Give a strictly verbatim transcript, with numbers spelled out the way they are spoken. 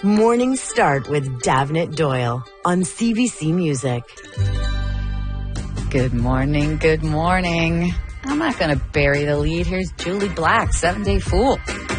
Morning Start with Davnit Doyle on C B C Music. Good morning, good morning. I'm not going to bury the lead. Here's Julie Black, Seven Day Fool.